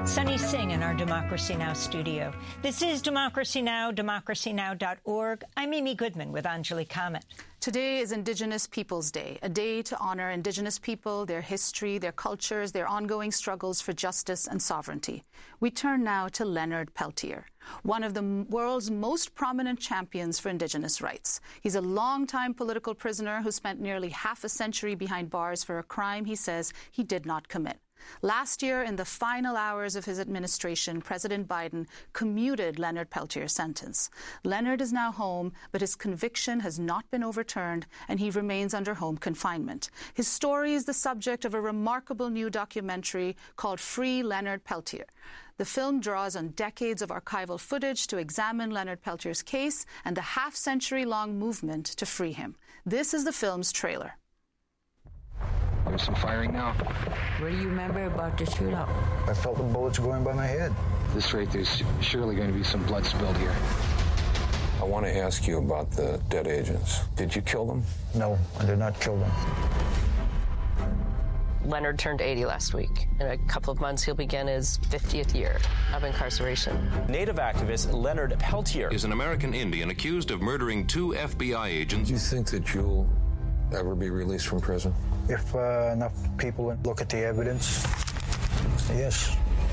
Sunny Singh in our Democracy Now! Studio. This is Democracy Now!, democracynow.org. I'm Amy Goodman with Anjali Kamat. Today is Indigenous Peoples Day, a day to honor Indigenous people, their history, their cultures, their ongoing struggles for justice and sovereignty. We turn now to Leonard Peltier, one of the world's most prominent champions for Indigenous rights. He's a longtime political prisoner who spent nearly half a century behind bars for a crime he says he did not commit. Last year, in the final hours of his administration, President Biden commuted Leonard Peltier's sentence. Leonard is now home, but his conviction has not been overturned, and he remains under home confinement. His story is the subject of a remarkable new documentary called Free Leonard Peltier. The film draws on decades of archival footage to examine Leonard Peltier's case and the half-century-long movement to free him. This is the film's trailer. There's some firing now. What do you remember about the shootout? I felt the bullets going by my head. This rate, there's surely going to be some blood spilled here. I want to ask you about the dead agents. Did you kill them? No, I did not kill them. Leonard turned 80 last week. In a couple of months, he'll begin his 50th year of incarceration. Native activist Leonard Peltier is an American Indian accused of murdering 2 FBI agents. Do you think that you'll ever be released from prison? If enough people look at the evidence, yes.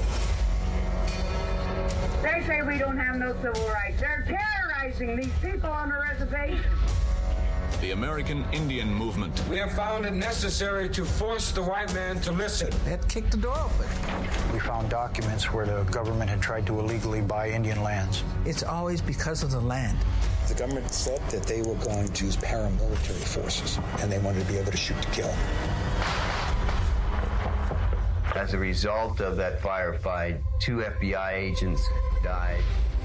They say we don't have no civil rights. They're terrorizing these people on the reservation. The American Indian Movement. We have found it necessary to force the white man to listen. They had to kick the door open. We found documents where the government had tried to illegally buy Indian lands. It's always because of the land. The government said that they were going to use paramilitary forces, and they wanted to be able to shoot to kill. As a result of that firefight, 2 FBI agents died.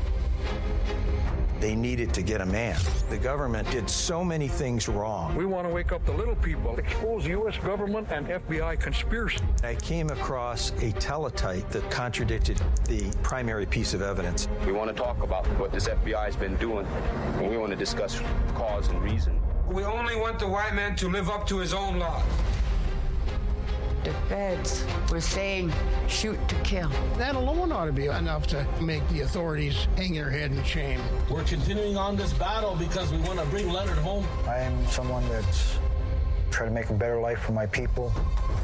They needed to get a man. The government did so many things wrong. We want to wake up the little people, expose U.S. government and FBI conspiracy. I came across a teletype that contradicted the primary piece of evidence. We want to talk about what this FBI has been doing, and we want to discuss cause and reason. We only want the white man to live up to his own laws. The feds were saying, shoot to kill. That alone ought to be enough to make the authorities hang their head in shame. We're continuing on this battle because we want to bring Leonard home. I am someone that's trying to make a better life for my people.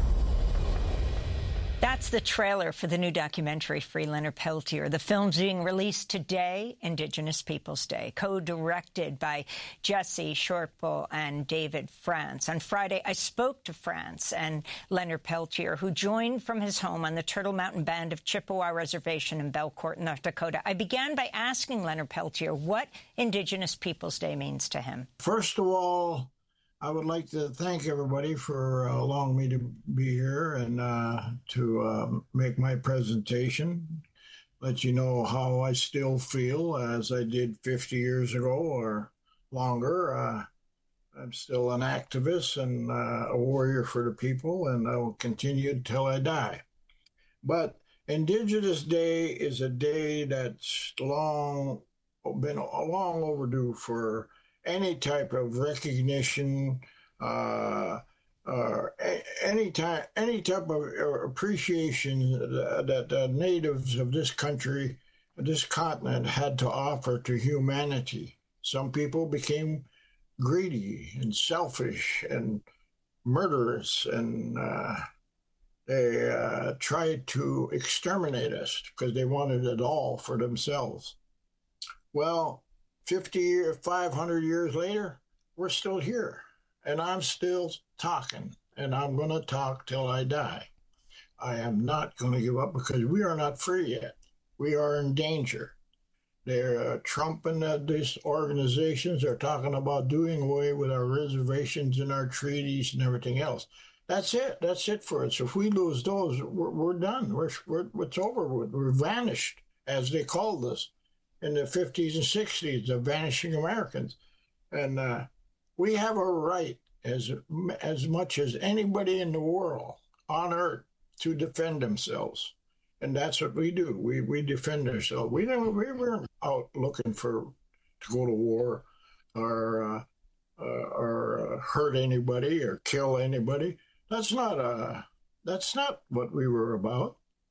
That's the trailer for the new documentary, Free Leonard Peltier. The film's being released today, Indigenous Peoples Day, co-directed by Jesse Shortbull and David France. On Friday, I spoke to France and Leonard Peltier, who joined from his home on the Turtle Mountain Band of Chippewa Reservation in Belcourt, North Dakota. I began by asking Leonard Peltier what Indigenous Peoples Day means to him. First of all, I would like to thank everybody for allowing me to be here and to make my presentation, let you know how I still feel as I did 50 years ago or longer. I'm still an activist and a warrior for the people, and I will continue until I die. But Indigenous Day is a day that's been long overdue for any type of recognition, or any type of appreciation that the natives of this country, this continent, had to offer to humanity. Some people became greedy and selfish and murderous, and they tried to exterminate us because they wanted it all for themselves. Well, 500 years later, we're still here, and I'm still talking, and I'm going to talk till I die. I am not going to give up because we are not free yet. We are in danger. They're Trump and these organizations are talking about doing away with our reservations and our treaties and everything else. That's it. That's it for us. If we lose those, we're done. It's over with. We're vanished, as they called us in the 50s and 60s, the vanishing Americans. And we have a right, as much as anybody in the world on earth, to defend themselves. And that's what we do. We defend ourselves. We weren't out looking to go to war or hurt anybody or kill anybody. That's not what we were about.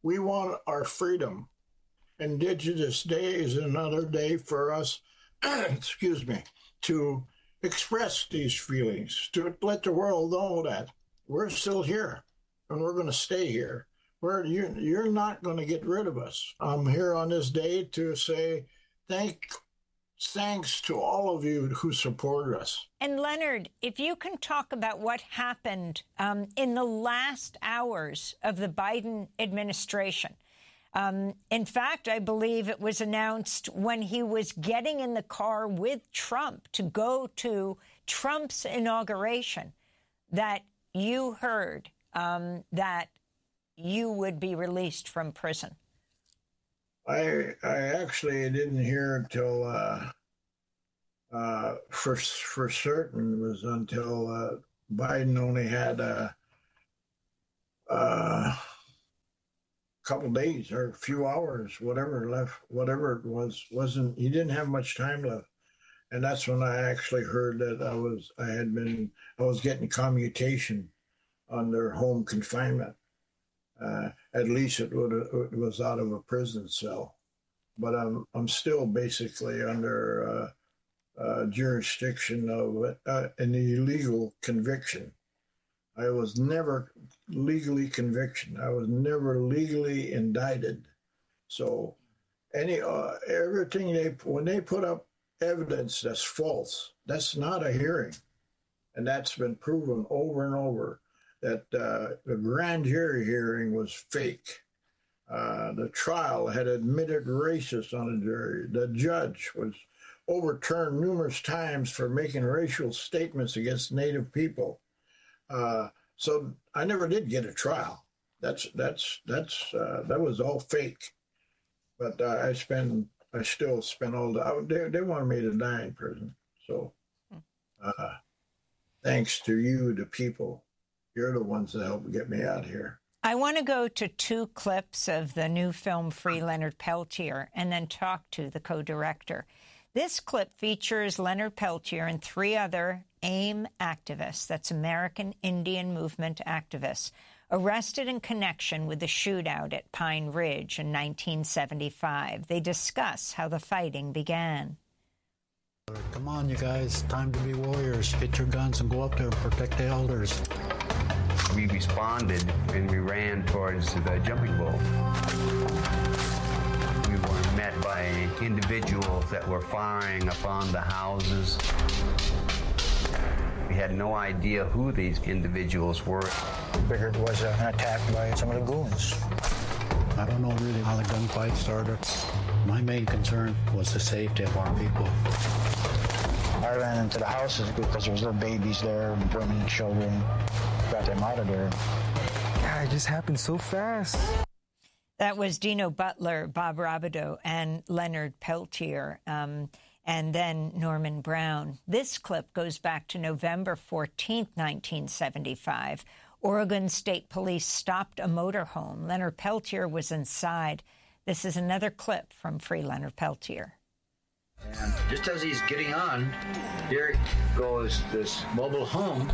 We want our freedom. Indigenous Day is another day for us, excuse me, to express these feelings, to let the world know that we're still here and we're going to stay here. You're not going to get rid of us. I'm here on this day to say thanks to all of you who supported us. And Leonard, if you can talk about what happened in the last hours of the Biden administration. In fact, I believe it was announced when he was getting in the car with Trump to go to Trump's inauguration that you heard that you would be released from prison. I actually didn't hear until for certain it was until Biden only had a couple days or a few hours, whatever left, whatever it was, he didn't have much time left. And that's when I actually heard that I was getting commutation under home confinement. At least it was out of a prison cell. But I'm still basically under jurisdiction of an illegal conviction. I was never legally convicted. I was never legally indicted. So everything when they put up evidence that's false, that's not a hearing. And that's been proven over and over that the grand jury hearing was fake. The trial had admitted racists on the jury. The judge was overturned numerous times for making racial statements against Native people. So I never did get a trial. That was all fake. But I still spent all the. They wanted me to die in prison. So thanks to you, the people, you're the ones that helped get me out of here. I want to go to 2 clips of the new film Free Leonard Peltier and then talk to the co-director. This clip features Leonard Peltier and 3 other AIM activists, that's American Indian Movement activists, arrested in connection with the shootout at Pine Ridge in 1975. They discuss how the fighting began. Come on, you guys. Time to be warriors. Get your guns and go up there and protect the elders. We responded and we ran towards the jumping bull. We were met by individuals that were firing upon the houses. We had no idea who these individuals were. I figured it was an attack by some of the goons. I don't know really how the gunfight started. My main concern was the safety of our people. I ran into the houses because there was little babies there and women and children. Got them out of there. God, it just happened so fast. That was Dino Butler, Bob Robideau, and Leonard Peltier, and then Norman Brown. This clip goes back to November 14th, 1975. Oregon State Police stopped a motorhome. Leonard Peltier was inside. This is another clip from Free Leonard Peltier. And just as he's getting on, here goes this mobile home.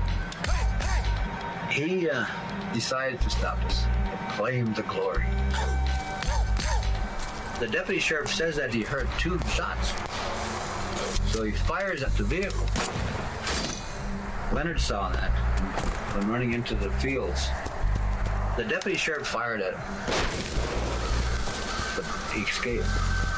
He decided to stop us and claim the glory. The deputy sheriff says that he heard 2 shots. So he fires at the vehicle. Leonard saw that when running into the fields. The deputy sheriff fired at him, but he escaped.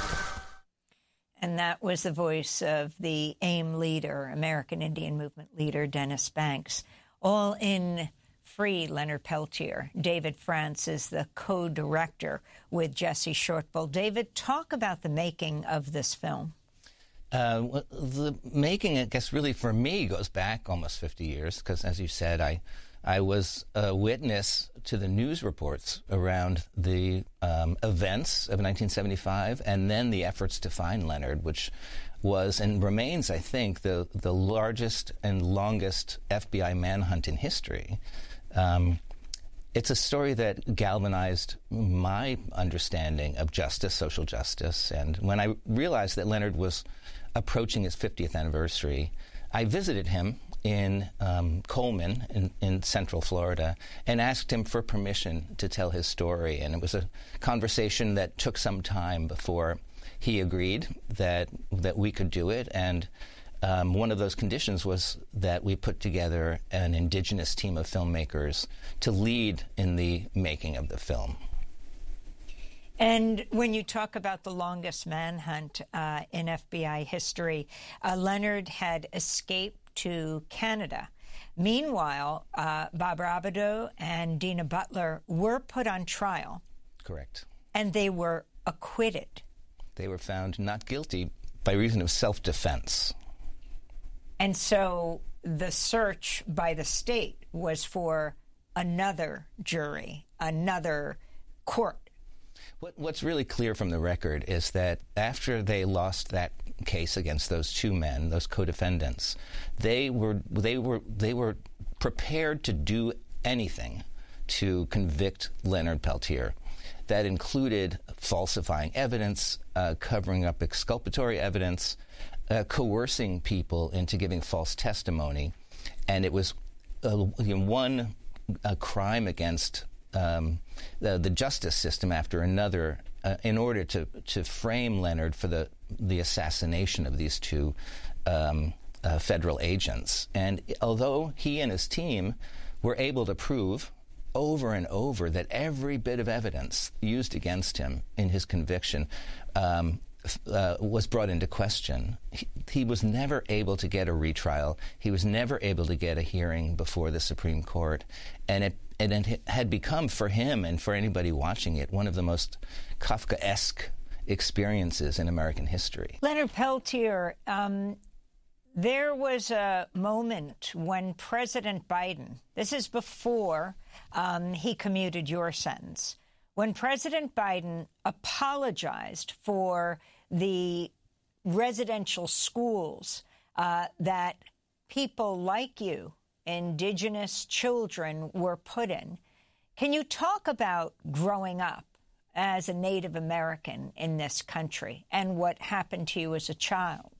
And that was the voice of the AIM leader, American Indian Movement leader, Dennis Banks, all in Free Leonard Peltier. David France is the co-director with Jesse Shortbull. David, talk about the making of this film. The making, I guess, really for me goes back almost 50 years because, as you said, I was a witness to the news reports around the events of 1975 and then the efforts to find Leonard, which was and remains, I think, the largest and longest FBI manhunt in history. It's a story that galvanized my understanding of justice, social justice. And when I realized that Leonard was approaching his 50th anniversary, I visited him in Coleman in Central Florida and asked him for permission to tell his story. And it was a conversation that took some time before he agreed that we could do it. And one of those conditions was that we put together an indigenous team of filmmakers to lead in the making of the film. And when you talk about the longest manhunt in FBI history, Leonard had escaped to Canada. Meanwhile, Bob Robideau and Dina Butler were put on trial. Correct. And they were acquitted. They were found not guilty by reason of self-defense. And so the search by the state was for another jury, another court. What's really clear from the record is that after they lost that case against those two men, those co-defendants, they were prepared to do anything to convict Leonard Peltier. That included falsifying evidence, covering up exculpatory evidence, coercing people into giving false testimony, and it was one crime against the justice system after another in order to frame Leonard for the assassination of these two federal agents. And although he and his team were able to prove over and over that every bit of evidence used against him in his conviction was brought into question, he was never able to get a retrial. He was never able to get a hearing before the Supreme Court. And it had become, for him and for anybody watching it, one of the most Kafkaesque experiences in American history. Leonard Peltier, there was a moment when President Biden, this is before he commuted your sentence, when President Biden apologized for the residential schools that people like you, Indigenous children, were put in. Can you talk about growing up as a Native American in this country and what happened to you as a child?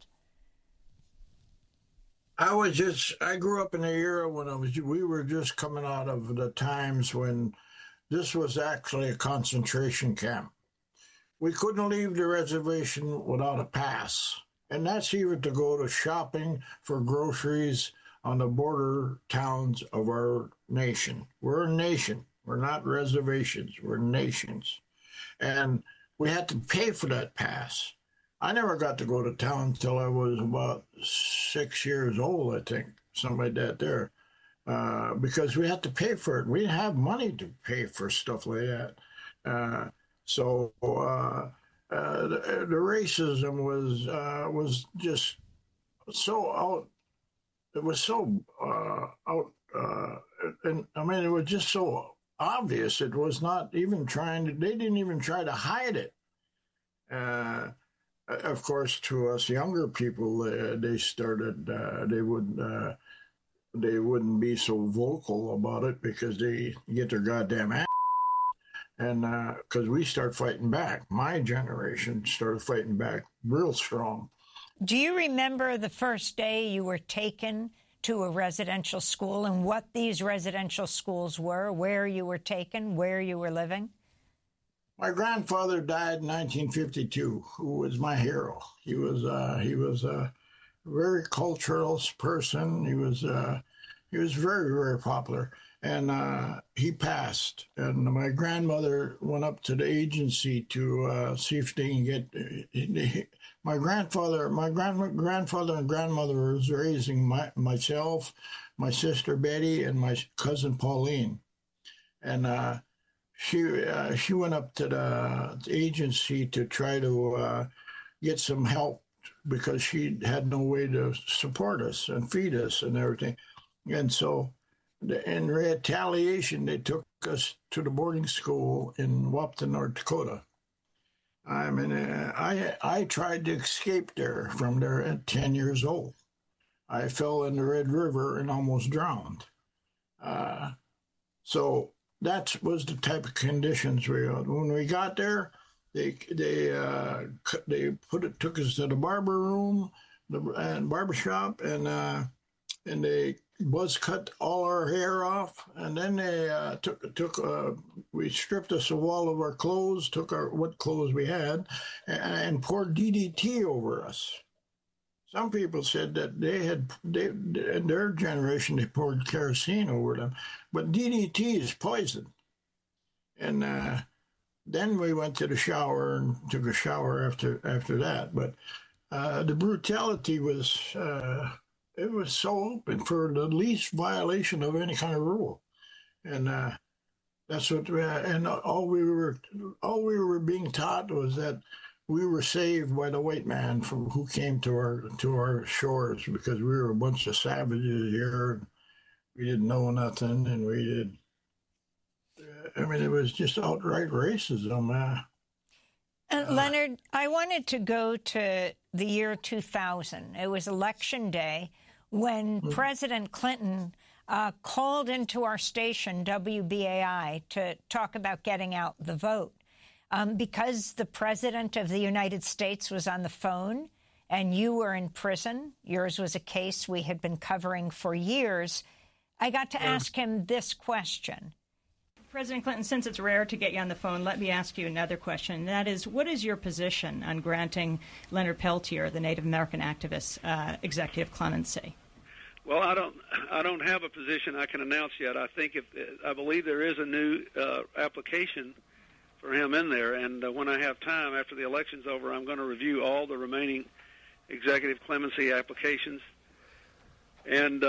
I grew up in the era when we were just coming out of the times when this was actually a concentration camp. We couldn't leave the reservation without a pass, and that's even to go to shopping for groceries on the border towns of our nation. We're a nation. We're not reservations. We're nations. And we had to pay for that pass. I never got to go to town until I was about 6 years old, I think, something like that there, because we had to pay for it. We didn't have money to pay for stuff like that. So the racism was just so out. It was so out, and I mean, it was just so obvious. It was not even they didn't even try to hide it. Of course, to us younger people, they started, they wouldn't be so vocal about it because they get their goddamn ass. And because we start fighting back. My generation started fighting back real strong. Do you remember the first day you were taken to a residential school and what these residential schools were, where you were taken, where you were living? My grandfather died in 1952, who was my hero. He was a very cultural person. He was very, very popular. And he passed. And my grandmother went up to the agency to see if they can get... My grandfather and grandmother was raising myself, my sister Betty, and my cousin Pauline. And she went up to the agency to try to get some help because she had no way to support us and feed us and everything. And so in retaliation, they took us to the boarding school in Wahpeton, North Dakota. I mean, I tried to escape from there at 10 years old. I fell in the Red River and almost drowned. So that was the type of conditions we had. When we got there, they took us to the barber room and barber shop, and and they buzz cut all our hair off, and then they we stripped us of all of our clothes, took what clothes we had, and poured DDT over us. Some people said that in their generation, they poured kerosene over them, but DDT is poison. And then we went to the shower and took a shower after that. But the brutality was, it was so open for the least violation of any kind of rule. And that's what, and all we were being taught was that we were saved by the white man who came to our shores, because we were a bunch of savages here. And we didn't know nothing, and we did. I mean, it was just outright racism. Leonard, I wanted to go to the year 2000. It was Election Day when President Clinton called into our station, WBAI, to talk about getting out the vote. Because the President of the United States was on the phone and you were in prison, yours was a case we had been covering for years, I got to ask him this question. President Clinton, since it's rare to get you on the phone, let me ask you another question. And that is, what is your position on granting Leonard Peltier, the Native American activist, executive clemency? Well, I don't have a position I can announce yet. I believe there is a new application for him in there, and when I have time after the election's over, I'm going to review all the remaining executive clemency applications and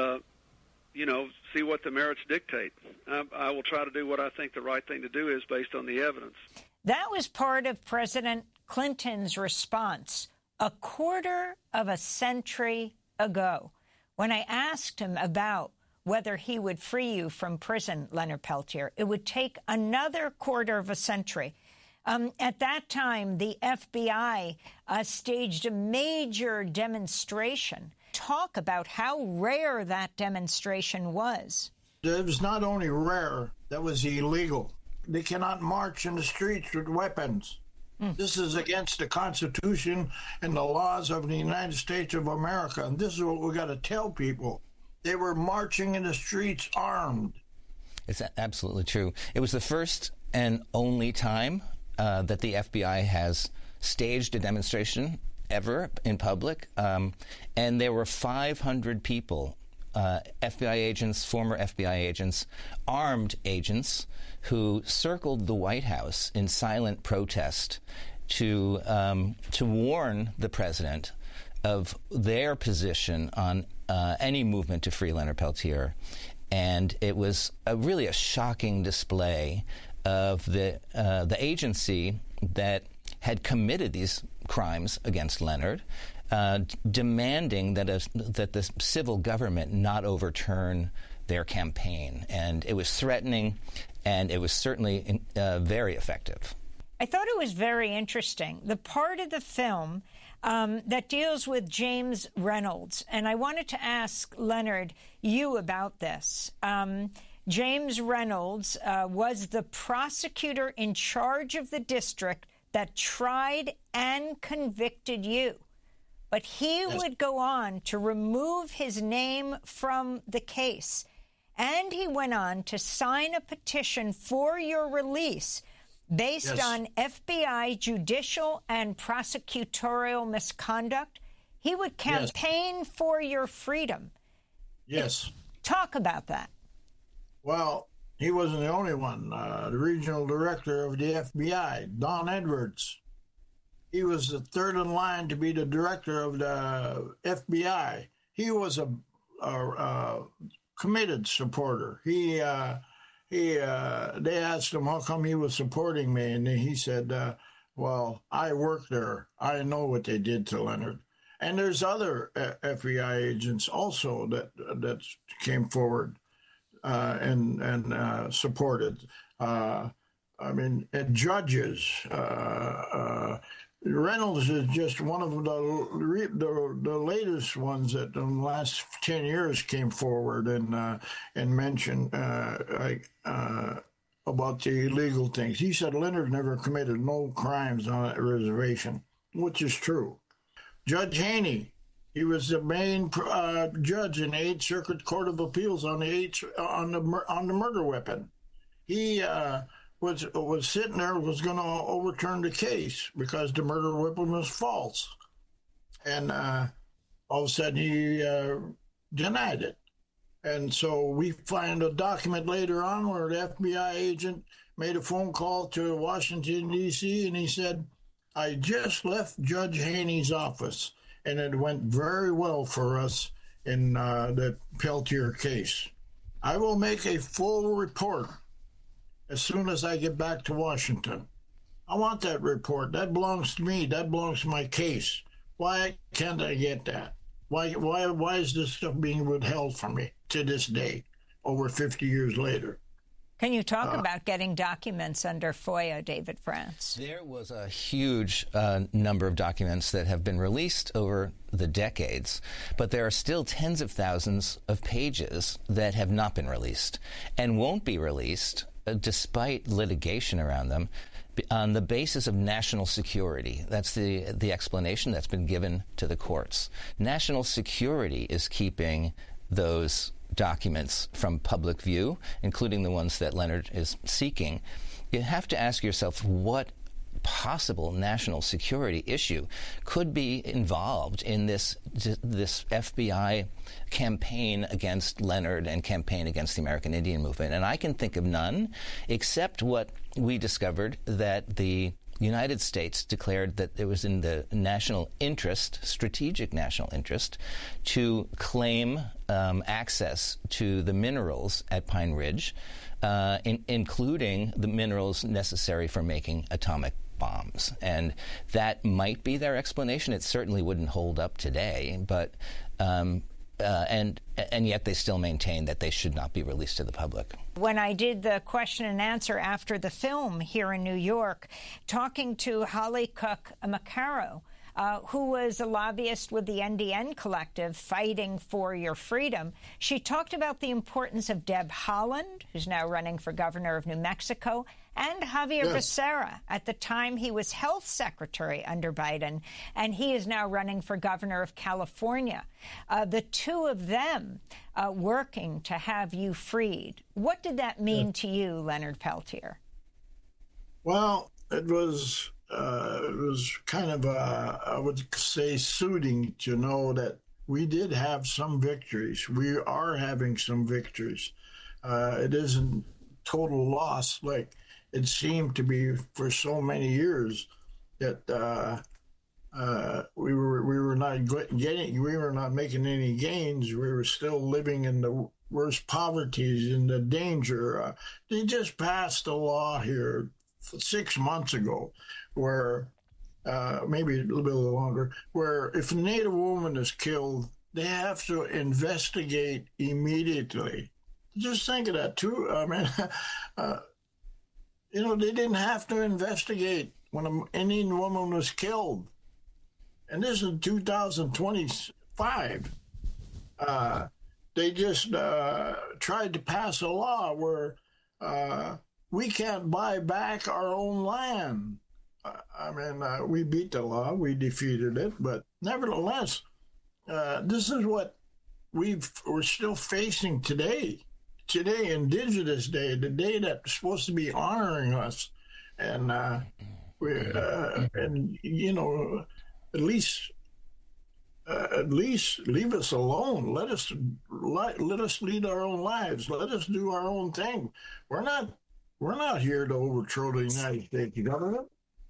see what the merits dictate. I will try to do what I think the right thing to do is based on the evidence. That was part of President Clinton's response a quarter of a century ago when I asked him about whether he would free you from prison, Leonard Peltier. It would take another quarter of a century. At that time, the FBI staged a major demonstration. Talk about how rare that demonstration was. It was not only rare, that was illegal. They cannot march in the streets with weapons. This is against the Constitution and the laws of the United States of America. And this is what we got to tell people. They were marching in the streets armed. It's absolutely true. It was the first and only time that the FBI has staged a demonstration ever in public. And there were 500 people, FBI agents, former FBI agents, armed agents, who circled the White House in silent protest to warn the president of their position on any movement to free Leonard Peltier. And it was really a shocking display of the agency that had committed these crimes against Leonard, demanding that the civil government not overturn their campaign. And it was threatening, and it was certainly very effective. I thought it was very interesting, the part of the film that deals with James Reynolds. And I wanted to ask Leonard, you about this. James Reynolds was the prosecutor in charge of the district that tried and convicted you. But he would go on to remove his name from the case. And he went on to sign a petition for your release based on FBI judicial and prosecutorial misconduct. He would campaign for your freedom. Yes. Talk about that. Well, he wasn't the only one. The regional director of the FBI, Don Edwards, he was the third in line to be the director of the FBI. He was a committed supporter. They asked him how come he was supporting me, and he said, well, I work there. I know what they did to Leonard. And there's other FBI agents also that came forward and supported. Judges. Reynolds is just one of the latest ones that in the last 10 years came forward and mentioned about the illegal things. He said Leonard never committed no crimes on that reservation, which is true. Judge Haney He was the main judge in the 8th Circuit Court of Appeals on the murder weapon. He was sitting there, was going to overturn the case because the murder weapon was false. And all of a sudden he denied it. And so we find a document later on where the FBI agent made a phone call to Washington, D.C., and he said, I just left Judge Haney's office, and it went very well for us in the Peltier case. I will make a full report as soon as I get back to Washington. I want that report. That belongs to me. That belongs to my case. Why can't I get that? Why is this stuff being withheld from me to this day, over 50 years later? Can you talk about getting documents under FOIA, David France? There was a huge number of documents that have been released over the decades, but there are still tens of thousands of pages that have not been released and won't be released despite litigation around them on the basis of national security. That's the explanation that's been given to the courts. National security is keeping those documents from public view, including the ones that Leonard is seeking. You have to ask yourself what possible national security issue could be involved in this FBI campaign against Leonard and campaign against the American Indian movement. And I can think of none except what we discovered, that the United States declared that it was in the national interest, strategic national interest, to claim access to the minerals at Pine Ridge, including the minerals necessary for making atomic bombs. And that might be their explanation. It certainly wouldn't hold up today, but and yet they still maintain that they should not be released to the public. When I did the question and answer after the film here in New York, talking to Holly Cook Macaro, who was a lobbyist with the NDN Collective fighting for your freedom, she talked about the importance of Deb Haaland, who's now running for governor of New Mexico, and Javier Becerra. At the time, he was health secretary under Biden, and he is now running for governor of California. The two of them working to have you freed. What did that mean to you, Leonard Peltier? Well, it was kind of, I would say, soothing to know that we did have some victories. We are having some victories. It isn't total loss like it seemed to be for so many years, that we were not making any gains. We were still living in the worst poverty, in the danger. They just passed a law here 6 months ago, where maybe a little bit longer, where if a Native woman is killed, they have to investigate immediately. Just think of that too. I mean, they didn't have to investigate when an Indian woman was killed. And this is 2025. They just tried to pass a law where we can't buy back our own land. We beat the law, we defeated it, but nevertheless, this is what we're still facing today. Today, Indigenous Day, the day that's supposed to be honoring us, and at least leave us alone. Let us lead our own lives. Let us do our own thing. We're not here to overthrow the United States government.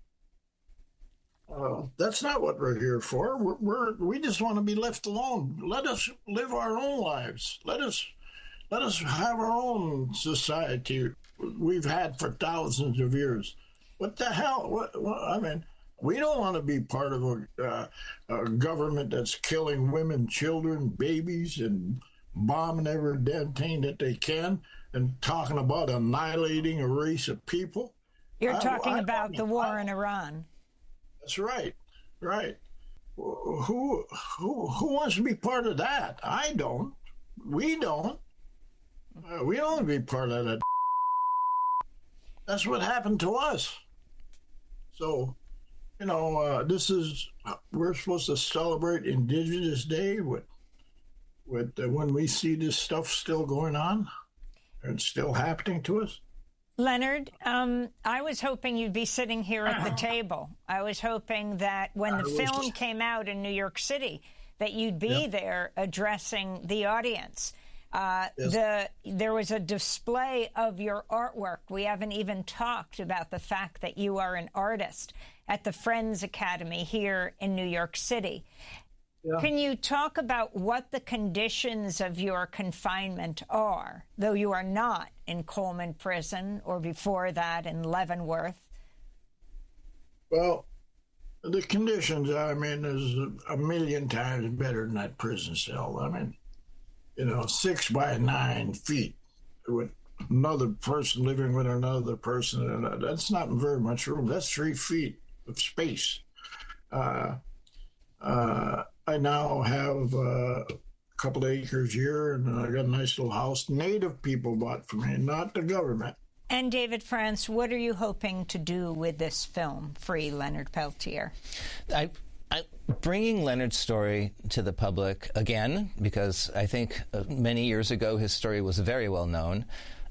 That's not what we're here for. We just want to be left alone. Let us live our own lives. Let us have our own society we've had for thousands of years. What the hell? We don't want to be part of a government that's killing women, children, babies, and bombing every damn thing that they can, and talking about annihilating a race of people. You're talking about the war in Iran. That's right. Right. Who wants to be part of that? I don't. We don't. We don't want to be part of that. That's what happened to us. So You know, we're supposed to celebrate Indigenous Day with when we see this stuff still going on and still happening to us. Leonard, I was hoping you'd be sitting here at the table. I was hoping that when the film came out in New York City, that you'd be there addressing the audience. There was a display of your artwork. We haven't even talked about the fact that you are an artist at the Friends Academy here in New York City. Yeah. Can you talk about what the conditions of your confinement are, though you are not in Coleman Prison or before that in Leavenworth? Well, the conditions, I mean, is a million times better than that prison cell. I mean, 6 by 9 feet with another person living with another person. And that's not very much room. That's 3 feet of space. I now have a couple of acres here, and I got a nice little house. Native people bought for me, not the government. And David France, what are you hoping to do with this film, Free Leonard Peltier? Bringing Leonard's story to the public again, because I think many years ago his story was very well known,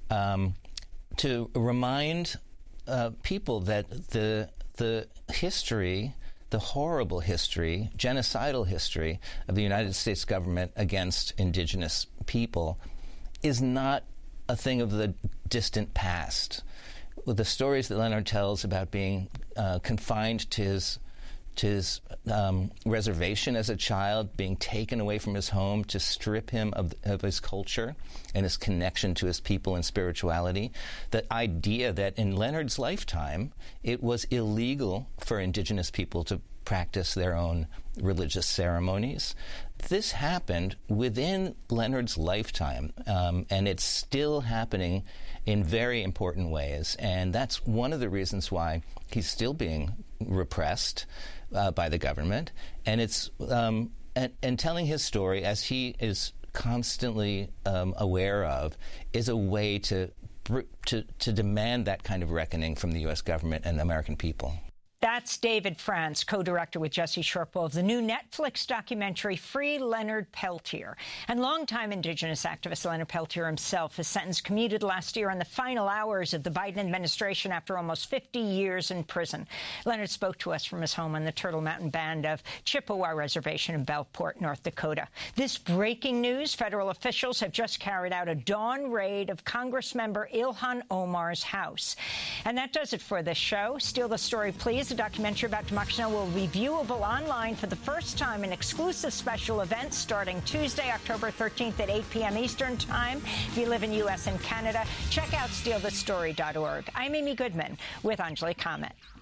to remind people that the history, the horrible history, genocidal history of the United States government against indigenous people is not a thing of the distant past. With the stories that Leonard tells about being confined to his reservation as a child, being taken away from his home to strip him of his culture and his connection to his people and spirituality, the idea that in Leonard's lifetime it was illegal for indigenous people to practice their own religious ceremonies. This happened within Leonard's lifetime, and it's still happening in very important ways. And that's one of the reasons why he's still being repressed by the government. And it's and telling his story, as he is constantly aware of, is a way to demand that kind of reckoning from the U.S. government and the American people. That's David France, co-director with Jesse Sharples of the new Netflix documentary Free Leonard Peltier. And longtime Indigenous activist Leonard Peltier himself, his sentence commuted last year in the final hours of the Biden administration after almost 50 years in prison. Leonard spoke to us from his home on the Turtle Mountain Band of Chippewa Reservation in Bellport, North Dakota. This breaking news: federal officials have just carried out a dawn raid of Congressmember Ilhan Omar's house. And that does it for this show. Steal the Story, Please. The documentary about Democracy Now! Will be viewable online for the first time in exclusive special events starting Tuesday, October 13th at 8 p.m. Eastern Time. If you live in U.S. and Canada, check out stealthestory.org. I'm Amy Goodman with Anjali Kamat.